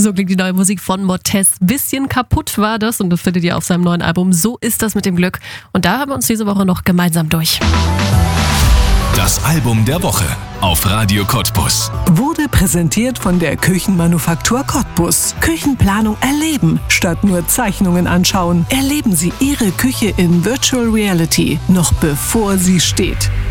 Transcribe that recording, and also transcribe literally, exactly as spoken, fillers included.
So klingt die neue Musik von Mottez. Bisschen kaputt war das und das findet ihr auf seinem neuen Album So ist das mit dem Glück. Und da haben wir uns diese Woche noch gemeinsam durch. Das Album der Woche auf Radio Cottbus. Wurde präsentiert von der Küchenmanufaktur Cottbus. Küchenplanung erleben, statt nur Zeichnungen anschauen. Erleben Sie Ihre Küche in Virtual Reality, noch bevor sie steht.